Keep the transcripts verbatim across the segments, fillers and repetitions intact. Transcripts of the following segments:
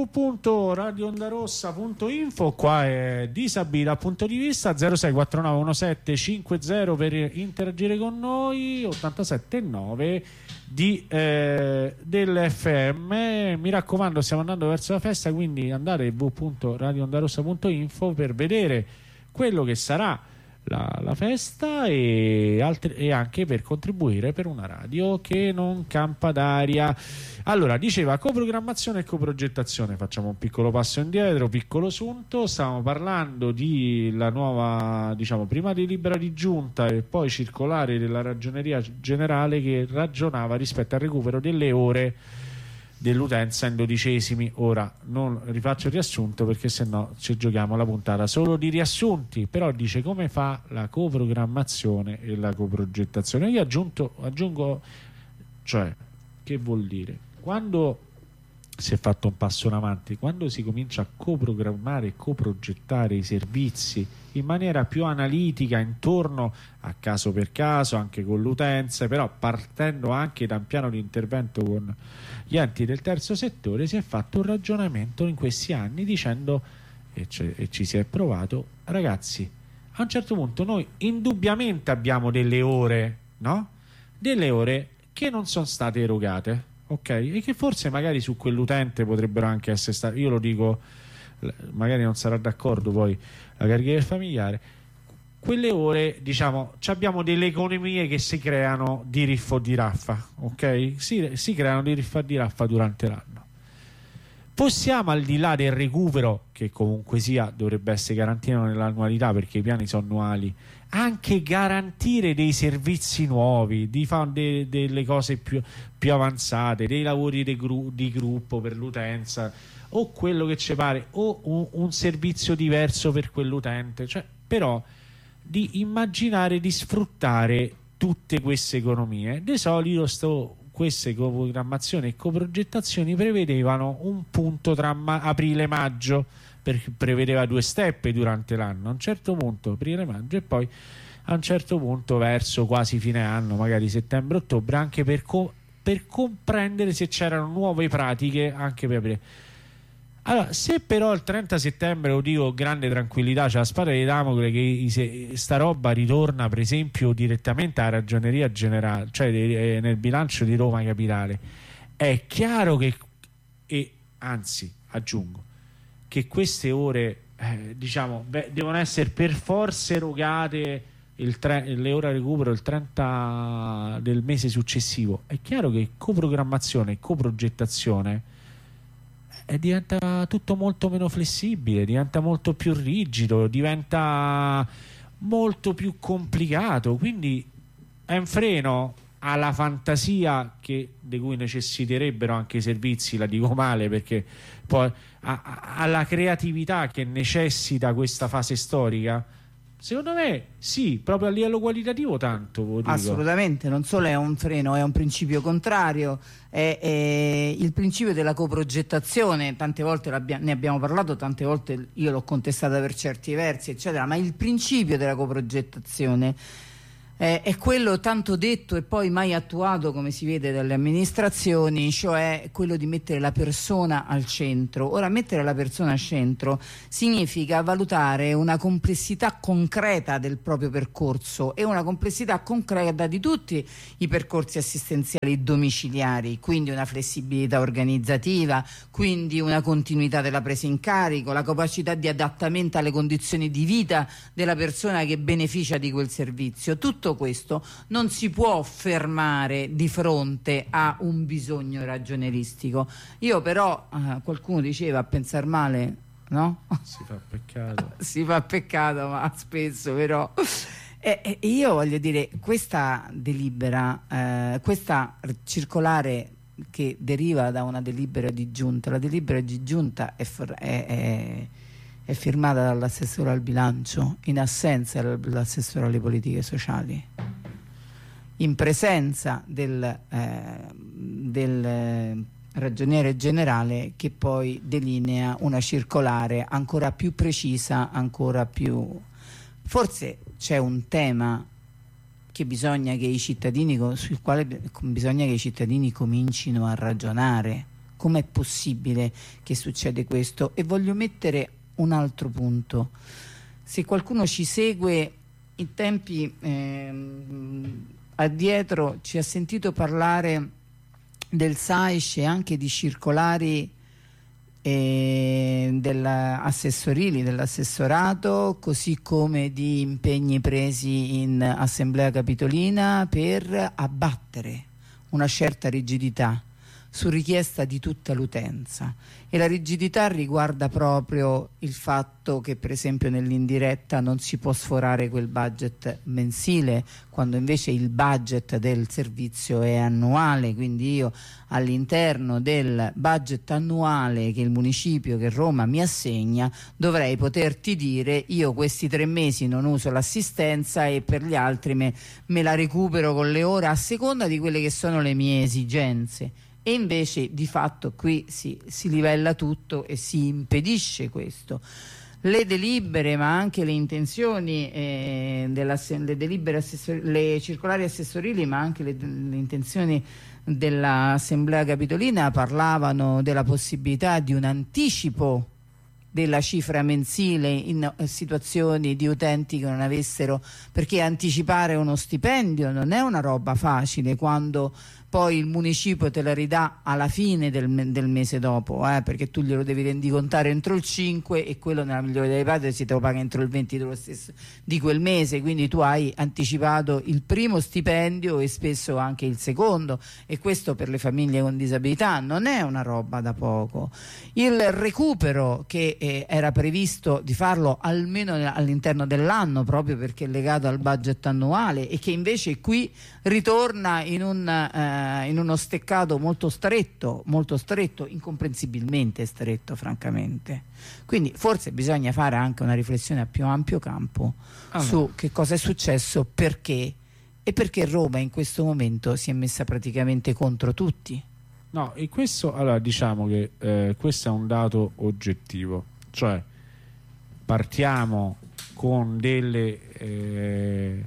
punto radio onda rossa punto info. Qua è disabilità punto di vista. Zero sei quattro nove uno sette cinque zero per interagire con noi. Ottantasette nove di eh, dell'F M. Mi raccomando, stiamo andando verso la festa, quindi andate a w w w punto radio onda rossa punto info per vedere quello che sarà La, la festa e, altri, e anche per contribuire per una radio che non campa d'aria. Allora, diceva coprogrammazione e coprogettazione. Facciamo un piccolo passo indietro, piccolo sunto. Stavamo parlando di la nuova, diciamo, prima delibera di giunta e poi circolare della Ragioneria Generale che ragionava rispetto al recupero delle ore dell'utenza in dodicesimi. Ora non rifaccio il riassunto perché sennò ci giochiamo la puntata solo di riassunti, però dice come fa la coprogrammazione e la coprogettazione. Io aggiunto, aggiungo, cioè, che vuol dire? Quando si è fatto un passo in avanti, quando si comincia a coprogrammare e coprogettare i servizi in maniera più analitica intorno a caso per caso, anche con l'utenza, però partendo anche da un piano di intervento con gli enti del terzo settore, si è fatto un ragionamento in questi anni dicendo, e, e ci si è provato, ragazzi, a un certo punto noi indubbiamente abbiamo delle ore, no? Delle ore che non sono state erogate, ok? E che forse magari su quell'utente potrebbero anche essere state, io lo dico, magari non sarà d'accordo poi la carica del familiare, quelle ore, diciamo, abbiamo delle economie che si creano di riffo di raffa, ok? Si, si creano di riffo di raffa durante l'anno. Possiamo, al di là del recupero, che comunque sia dovrebbe essere garantito nell'annualità perché i piani sono annuali, anche garantire dei servizi nuovi, di fare de, delle cose più, più avanzate, dei lavori di, gru, di gruppo per l'utenza o quello che ci pare, o un, un servizio diverso per quell'utente, cioè, però di immaginare di sfruttare tutte queste economie. Di solito sto, queste coprogrammazioni e coprogettazioni prevedevano un punto tra aprile e maggio, perché prevedeva due steppe durante l'anno, a un certo punto aprile maggio e poi a un certo punto verso quasi fine anno, magari settembre ottobre, anche per, co per comprendere se c'erano nuove pratiche anche per aprile. Allora, se però il trenta settembre, lo dico grande tranquillità, c'è la spada di Damocle che se, sta roba ritorna per esempio direttamente alla Ragioneria Generale, cioè eh, nel bilancio di Roma Capitale, è chiaro che, e anzi aggiungo, che queste ore eh, diciamo beh, devono essere per forza erogate il tre, le ore a recupero il trenta del mese successivo. È chiaro che coprogrammazione e coprogettazione E diventa tutto molto meno flessibile, diventa molto più rigido, diventa molto più complicato, quindi è un freno alla fantasia che, di cui necessiterebbero anche i servizi, la dico male perché poi a, a, alla creatività che necessita questa fase storica. Secondo me sì, proprio a livello qualitativo tanto, lo dico. Assolutamente, non solo è un freno, è un principio contrario, è, è il principio della coprogettazione. Tante volte ne abbiamo parlato, tante volte io l'ho contestata per certi versi eccetera, ma il principio della coprogettazione è, è quello tanto detto e poi mai attuato, come si vede dalle amministrazioni, cioè quello di mettere la persona al centro. Ora, mettere la persona al centro significa valutare una complessità concreta del proprio percorso e una complessità concreta di tutti i percorsi assistenziali domiciliari, quindi una flessibilità organizzativa, quindi una continuità della presa in carico, la capacità di adattamento alle condizioni di vita della persona che beneficia di quel servizio. Tutto questo non si può fermare di fronte a un bisogno ragionieristico. Io però, eh, qualcuno diceva, a pensar male, no? Si fa peccato. Si fa peccato, ma spesso però. E, e io voglio dire, questa delibera, eh, questa circolare che deriva da una delibera di giunta, la delibera di giunta è, è, è è firmata dall'assessore al bilancio in assenza dell'assessore alle politiche sociali, in presenza del, eh, del ragioniere generale, che poi delinea una circolare ancora più precisa, ancora più... Forse c'è un tema che bisogna che i cittadini, sul quale bisogna che i cittadini comincino a ragionare com'è possibile che succede questo? E voglio mettere un altro punto. Se qualcuno ci segue in tempi ehm, addietro, ci ha sentito parlare del S A I S e anche di circolari eh, dell'assessorili, dell'assessorato, così come di impegni presi in assemblea capitolina per abbattere una certa rigidità su richiesta di tutta l'utenza, e la rigidità riguarda proprio il fatto che per esempio nell'indiretta non si può sforare quel budget mensile, quando invece il budget del servizio è annuale, quindi io all'interno del budget annuale che il municipio, che Roma mi assegna, dovrei poterti dire: io questi tre mesi non uso l'assistenza e per gli altri me, me la recupero con le ore a seconda di quelle che sono le mie esigenze. E invece di fatto qui si, si livella tutto e si impedisce questo. Le delibere, ma anche le intenzioni eh, della, le delibere assessori, le circolari assessorili, ma anche le, le intenzioni dell'assemblea capitolina parlavano della possibilità di un anticipo della cifra mensile in situazioni di utenti che non avessero, perché anticipare uno stipendio non è una roba facile quando poi il municipio te la ridà alla fine del, del mese dopo, eh, perché tu glielo devi rendicontare entro il cinque e quello nella migliore delle ipotesi te lo paga entro il venti dello stesso, di quel mese, quindi tu hai anticipato il primo stipendio e spesso anche il secondo, e questo per le famiglie con disabilità non è una roba da poco. Il recupero che eh, era previsto di farlo almeno all'interno dell'anno, proprio perché è legato al budget annuale, e che invece qui ritorna in un eh, in uno steccato molto stretto, molto stretto, incomprensibilmente stretto, francamente. Quindi forse bisogna fare anche una riflessione a più ampio campo allora. su che cosa è successo, perché e perché Roma in questo momento si è messa praticamente contro tutti. No, e questo, allora diciamo che eh, questo è un dato oggettivo, cioè partiamo con delle eh,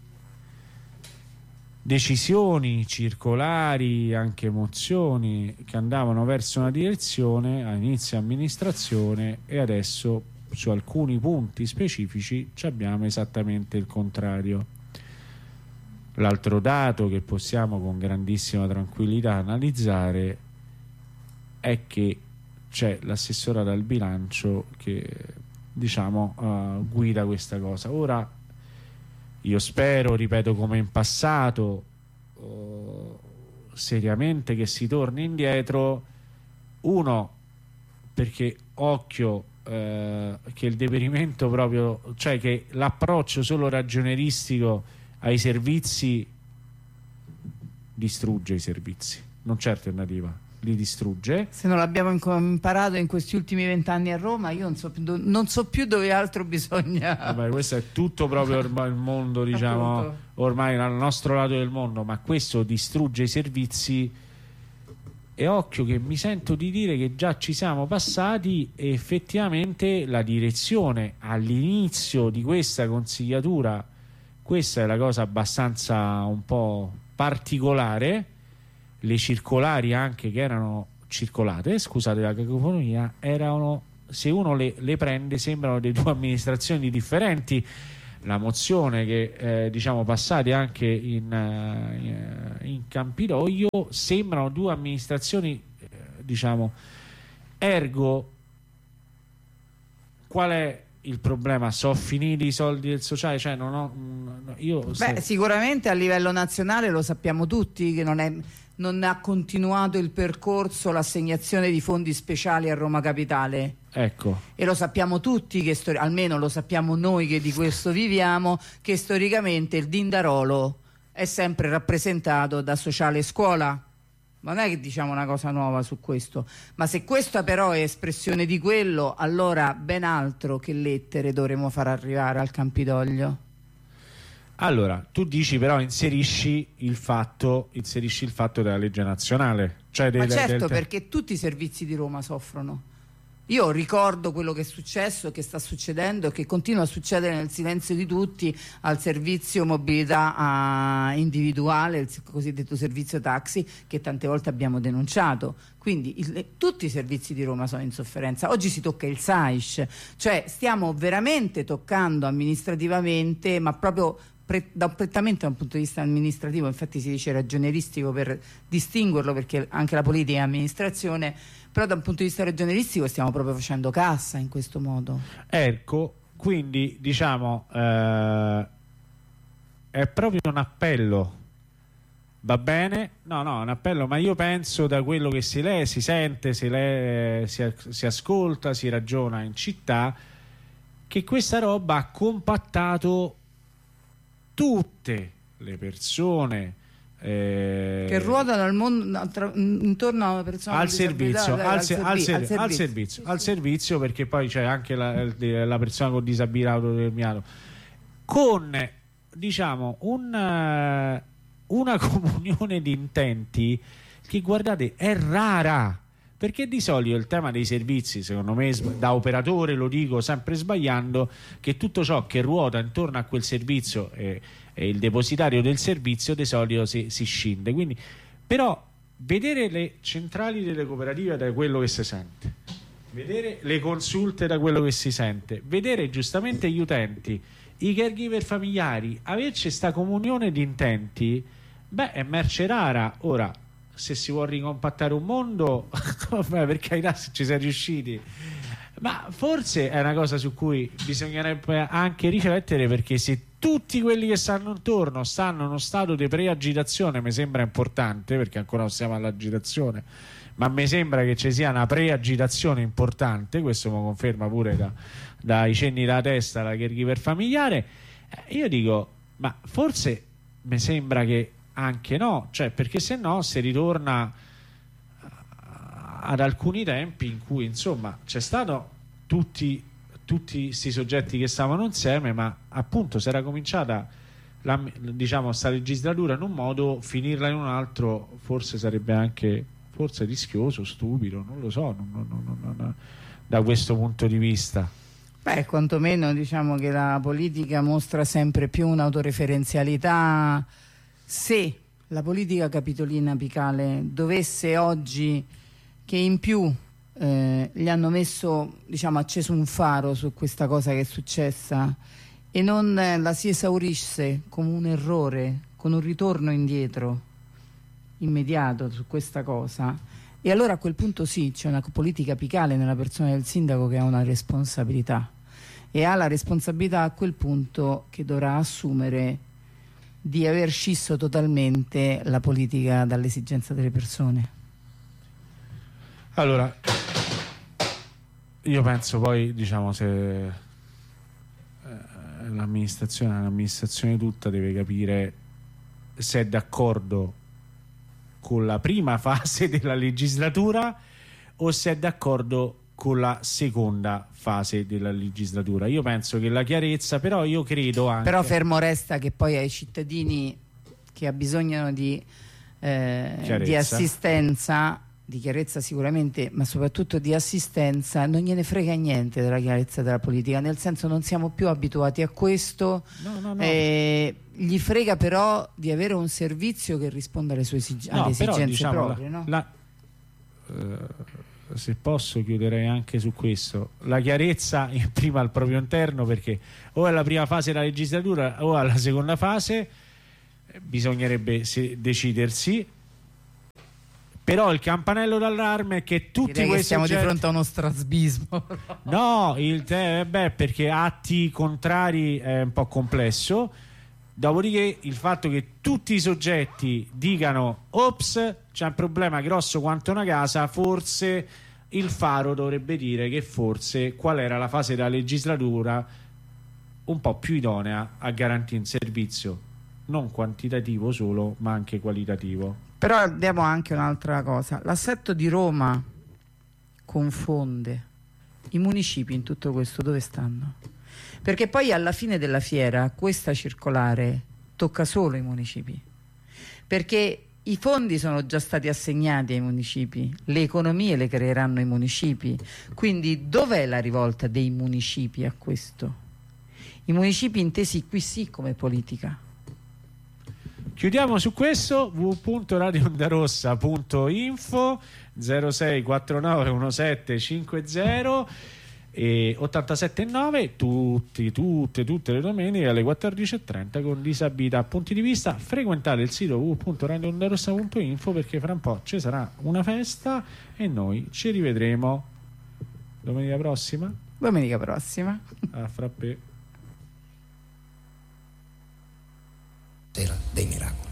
decisioni circolari, anche mozioni che andavano verso una direzione a inizio amministrazione, e adesso su alcuni punti specifici ci abbiamo esattamente il contrario. L'altro dato che possiamo con grandissima tranquillità analizzare è che c'è l'assessorato al bilancio che diciamo uh, guida questa cosa. Ora io spero, ripeto come in passato, uh, seriamente che si torni indietro. Uno, perché occhio uh, che il deperimento proprio, cioè che l'approccio solo ragionieristico ai servizi distrugge i servizi, non c'è alternativa, li distrugge. Se non l'abbiamo imparato in questi ultimi vent'anni a Roma, io non so più, do, non so più dove altro bisogna. Vabbè, questo è tutto proprio ormai il mondo, diciamo, appunto, ormai al nostro lato del mondo, ma questo distrugge i servizi. E occhio che mi sento di dire che già ci siamo passati, e effettivamente la direzione all'inizio di questa consigliatura, questa è la cosa abbastanza un po' particolare, le circolari anche che erano circolate, scusate la cacofonia, erano, se uno le, le prende, sembrano di due amministrazioni differenti. La mozione che eh, diciamo passate anche in, uh, in Campidoglio sembrano due amministrazioni eh, diciamo, ergo qual è il problema? Sono finiti i soldi del sociale? Cioè non ho, io Beh, se... sicuramente a livello nazionale lo sappiamo tutti che non è, non ha continuato il percorso l'assegnazione di fondi speciali a Roma Capitale. Ecco. E lo sappiamo tutti, che almeno lo sappiamo noi che di questo viviamo, che storicamente il Dindarolo è sempre rappresentato da sociale e scuola. Non è che diciamo una cosa nuova su questo, ma se questa però è espressione di quello, allora ben altro che lettere dovremo far arrivare al Campidoglio. Allora, tu dici però inserisci il fatto, inserisci il fatto della legge nazionale, cioè del, ma certo, del... perché tutti i servizi di Roma soffrono. Io ricordo quello che è successo, che sta succedendo e che continua a succedere nel silenzio di tutti al servizio mobilità a individuale, il cosiddetto servizio taxi, che tante volte abbiamo denunciato. Quindi il, tutti i servizi di Roma sono in sofferenza. Oggi si tocca il S A I S, cioè stiamo veramente toccando amministrativamente, ma proprio pre, da, prettamente da un punto di vista amministrativo, infatti si dice ragionieristico per distinguerlo, perché anche la politica è amministrazione, però da un punto di vista ragionieristico stiamo proprio facendo cassa in questo modo. Ecco, quindi diciamo eh, è proprio un appello. Va bene? No, no, un appello, ma io penso, da quello che si legge, si sente, si, le, si, si ascolta, si ragiona in città, che questa roba ha compattato tutte le persone eh, che ruotano al mondo tra, intorno a una persona al servizio, al, al, se, servi, al, ser, al, servizio. al servizio, al servizio, perché poi c'è anche la, la persona con disabilità autodeterminato, con, diciamo, un una comunione di intenti che, guardate, è rara, perché di solito il tema dei servizi, secondo me, da operatore lo dico sempre sbagliando, che tutto ciò che ruota intorno a quel servizio e, e il depositario del servizio di solito si, si scinde. Quindi, però, vedere le centrali delle cooperative da quello che si sente, vedere le consulte da quello che si sente, vedere giustamente gli utenti, i caregiver familiari, averci sta comunione di intenti, beh, è merce rara. Ora, se si vuol ricompattare un mondo, per carità, se ci si è riusciti, ma forse è una cosa su cui bisognerebbe anche riflettere, perché se tutti quelli che stanno intorno stanno in uno stato di preagitazione, mi sembra importante, perché ancora non siamo all'agitazione, ma mi sembra che ci sia una preagitazione importante, questo mi conferma pure da, dai cenni della testa la caregiver familiare. Eh, io dico, ma forse mi sembra che anche no, cioè, perché se no si ritorna ad alcuni tempi in cui, insomma, c'è stato tutti tutti questi soggetti che stavano insieme, ma appunto si era cominciata la, diciamo, sta legislatura in un modo, finirla in un altro forse sarebbe anche forse rischioso, stupido, non lo so, non, non, non, non, da questo punto di vista. Beh, quantomeno diciamo che la politica mostra sempre più un'autoreferenzialità. Se la politica capitolina apicale dovesse oggi, che in più eh, gli hanno messo, diciamo, acceso un faro su questa cosa che è successa, e non eh, la si esaurisse come un errore, con un ritorno indietro immediato su questa cosa, e allora a quel punto sì, c'è una politica apicale nella persona del sindaco che ha una responsabilità, e ha la responsabilità a quel punto che dovrà assumere di aver scisso totalmente la politica dall'esigenza delle persone. Allora, io penso poi, diciamo, se eh, l'amministrazione, l'amministrazione tutta deve capire se è d'accordo con la prima fase della legislatura o se è d'accordo con la seconda fase della legislatura. Io penso che la chiarezza, però io credo anche... Però fermo resta che poi ai cittadini che abbisognano di, eh, di assistenza, di chiarezza sicuramente, ma soprattutto di assistenza, non gliene frega niente della chiarezza della politica, nel senso, non siamo più abituati a questo. No, no, no. Eh, gli frega però di avere un servizio che risponda alle sue esig- no, alle esigenze però, diciamo, proprie, la, no? la, uh, se posso chiuderei anche su questo: la chiarezza in prima al proprio interno, perché o è la prima fase della legislatura o alla seconda fase, bisognerebbe decidersi. Però il campanello d'allarme è che tutti Direi questi che siamo oggetti... di fronte a uno strasbismo. No, il te... beh, perché atti contrari è un po' complesso. Dopodiché il fatto che tutti i soggetti dicano ops, c'è un problema grosso quanto una casa, forse il faro dovrebbe dire che forse qual era la fase della legislatura un po' più idonea a garantire un servizio non quantitativo solo, ma anche qualitativo. Però abbiamo anche un'altra cosa: l'assetto di Roma confonde i municipi in tutto questo. Dove stanno? Perché poi alla fine della fiera questa circolare tocca solo i municipi, perché I fondi sono già stati assegnati ai municipi, le economie le creeranno i municipi, quindi dov'è la rivolta dei municipi a questo? I municipi intesi qui sì come politica. Chiudiamo su questo. w w w punto radio onda rossa punto info zero sei quattantanove diciassette cinquanta e ottantasette nove, tutti, tutte, tutte le domeniche alle quattordici e trenta con disabilità. Punti di vista, frequentate il sito w w w punto radio onda rossa punto info perché fra un po' ci sarà una festa e noi ci rivedremo domenica prossima. Domenica prossima. A frappè. Sera dei miracoli.